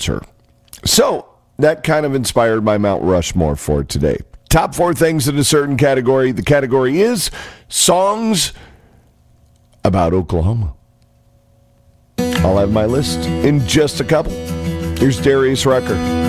her. So that kind of inspired my Mount Rushmore for today. Top 4 things in a certain category. The category is songs about Oklahoma. I'll have my list in just a couple. Here's Darius Rucker.